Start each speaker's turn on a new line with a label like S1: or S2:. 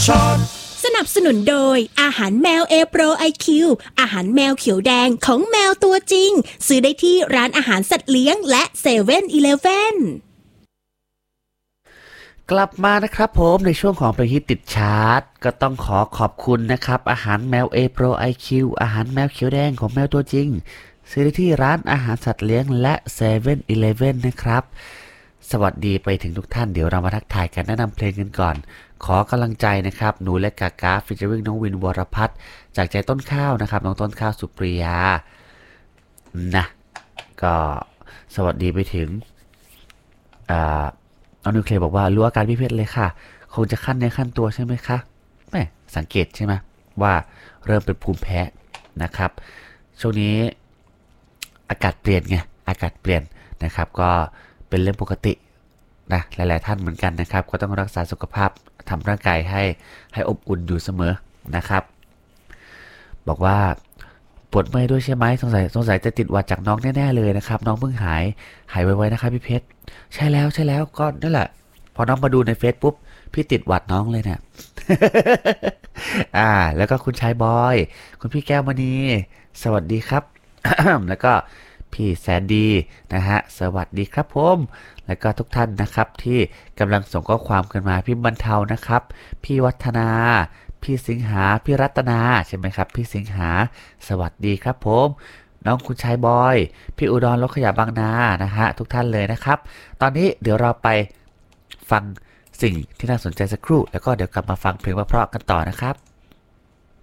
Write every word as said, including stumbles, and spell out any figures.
S1: ช็อต
S2: สนับสนุนโดยอาหารแมว A Pro ไอ คิว อาหารแมวเขียวแดงของแมวตัวจริงซื้อได้ที่ร้านอาหารสัตว์เลี้ยงและ เซเว่น อีเลฟเว่น
S3: กลับมานะครับผมในช่วงของเพลงฮิตติดชาร์ตก็ต้องขอขอบคุณนะครับอาหารแมว A Pro ไอ คิว อาหารแมวเขียวแดงของแมวตัวจริงซื้อได้ที่ร้านอาหารสัตว์เลี้ยงและ เซเว่น อีเลฟเว่น นะครับสวัสดีไปถึงทุกท่านเดี๋ยวเรามาทักทายกันแนะนำเพลงกันก่อนขอกำลังใจนะครับหนูและกากาฟีเจอริ่งน้องวินวรพัฒน์จากใจต้นข้าวนะครับน้องต้นข้าวสุปริยานะก็สวัสดีไปถึงอ่าน้องนิวเคลียร์บอกว่ารู้อาการพี่เพชรเลยค่ะคงจะขั้นในขั้นตัวใช่ไหมคะแม่สังเกตใช่ไหมว่าเริ่มเป็นภูมิแพ้นะครับช่วงนี้อากาศเปลี่ยนไงอากาศเปลี่ยนนะครับก็เป็นเรื่องปกตินะหลายๆท่านเหมือนกันนะครับก็ต้องรักษาสุขภาพทำร่างกายให้ให้อบอุ่นอยู่เสมอนะครับบอกว่าปวดเมื่อยด้วยใช่ไหมสงสัยสงสัยจะติดหวัดจากน้องแน่ๆเลยนะครับน้องเพิ่งหายหายไวๆนะครับพี่เพชรใช่แล้วใช่แล้วก็นั่นแหละพอน้องมาดูในเฟซปุ๊บพี่ติดหวัดน้องเลยเนี่ย อ่าแล้วก็คุณชายบอยคุณพี่แก้วมณีสวัสดีครับ แล้วก็พี่แสนดีนะฮะสวัสดีครับผมแล้วก็ทุกท่านนะครับที่กำลังส่งข้อความกันมาพี่บรรเทานะครับพี่วัฒนาพี่สิงหาพี่รัตนาใช่ไหมครับพี่สิงหาสวัสดีครับผมน้องคุณชายบอยพี่อุดรรถขยะบางนานะฮะทุกท่านเลยนะครับตอนนี้เดี๋ยวเราไปฟังสิ่งที่น่าสนใจสักครู่แล้วก็เดี๋ยวกลับมาฟังเพลงเพราะๆกันต่อนะครับ